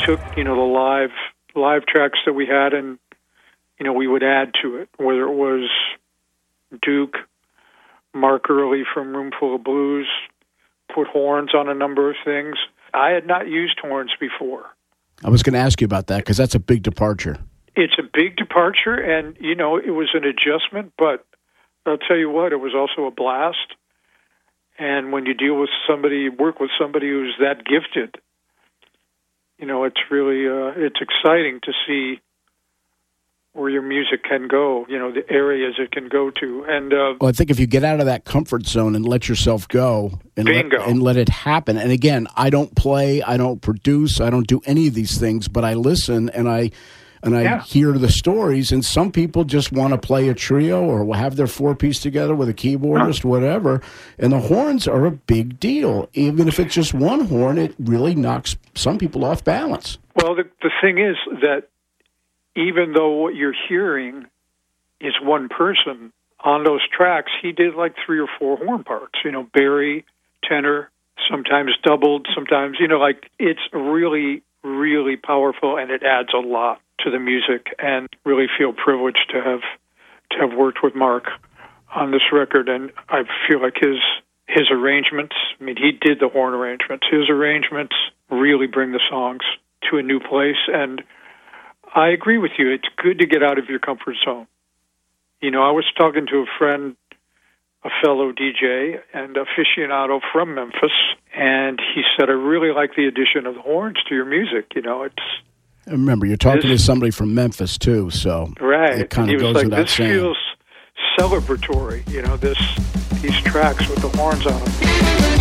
took, the live tracks that we had, and, we would add to it, whether it was Duke, Mark Early from Roomful of Blues, put horns on a number of things. I had not used horns before. I was going to ask you about that because that's a big departure. It's a big departure, and, it was an adjustment, but I'll tell you what, it was also a blast. And when you work with somebody who's that gifted, it's really, it's exciting to see where your music can go, the areas it can go to. And well, I think if you get out of that comfort zone and let yourself go and let it happen. And again, I don't play, I don't produce, I don't do any of these things, but I listen and I hear the stories, and some people just want to play a trio or have their four-piece together with a keyboardist, whatever, and the horns are a big deal. Even if it's just one horn, it really knocks some people off balance. Well, the thing is that even though what you're hearing is one person, on those tracks, he did like 3 or 4 horn parts, Barry, tenor, sometimes doubled, sometimes, it's really, really powerful, and it adds a lot to the music, and really feel privileged to have worked with Mark on this record. And I feel like his arrangements, he did the horn arrangements. His arrangements really bring the songs to a new place, and I agree with you. It's good to get out of your comfort zone. I was talking to a friend, a fellow DJ and aficionado from Memphis, and he said, I really like the addition of the horns to your music. Remember, you're talking to somebody from Memphis, too, so right. It kind of goes without saying. This feels celebratory, these tracks with the horns on them.